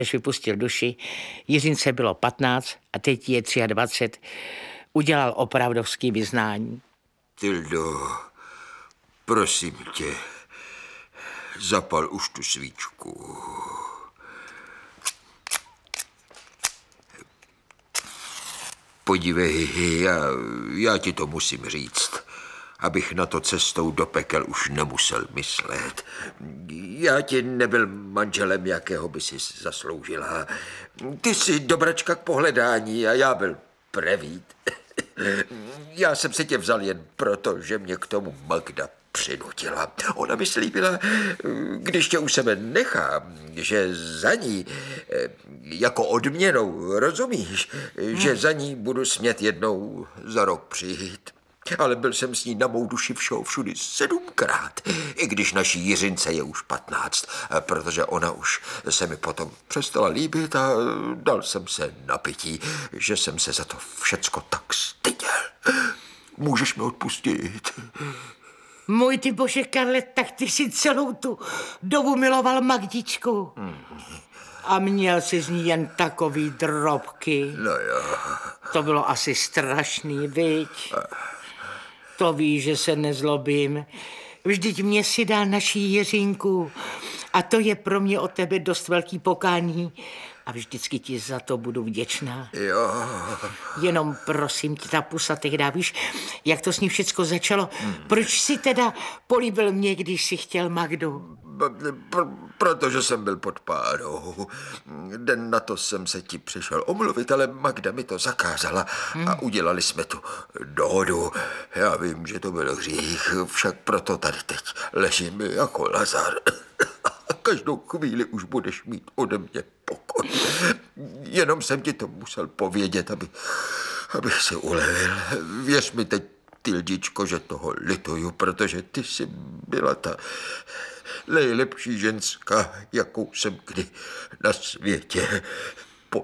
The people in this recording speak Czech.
Než vypustil duši, Jiřince bylo 15 a teď je 23. Udělal opravdovský vyznání. Tildo, prosím tě, zapal už tu svíčku. Podívej, já ti to musím říct, abych na to cestou do pekel už nemusel myslet. Já ti nebyl manželem, jakého by si zasloužila. Ty jsi dobračka k pohledání a já byl prevít. Já jsem si tě vzal jen proto, že mě k tomu Magda přinutila. Ona mi slíbila, když tě u sebe nechám, že za ní, jako odměnou, rozumíš, že za ní budu smět jednou za rok přijít. Ale byl jsem s ní na mou duši všudy 7krát, i když naší Jiřince je už 15, protože ona už se mi potom přestala líbit a dal jsem se na pití, že jsem se za to všecko tak styděl. Můžeš mi odpustit? Můj ty bože, Karle, tak ty si celou tu dobu miloval Magdičku. A měl si z ní jen takový drobky. No jo. To bylo asi strašný, viď? To víš, že se nezlobím. Vždyť mě si dal naší Jiřinku. A to je pro mě od tebe dost velký pokání. A vždycky ti za to budu vděčná. Jo. Jenom prosím tě, ta pusa tehdy, víš, jak to s ní všecko začalo. Proč si teda políbil mě, když si chtěl Magdu? Protože jsem byl pod párou. Den na to jsem se ti přišel omluvit, ale Magda mi to zakázala a udělali jsme tu dohodu. Já vím, že to byl hřích, však proto tady teď ležím jako Lazar. A každou chvíli už budeš mít ode mě pokoj. Jenom jsem ti to musel povědět, abych si ulevil. Věř mi teď, Tildičko, že toho lituju, protože ty jsi byla ta nejlepší ženská, jakou jsem kdy na světě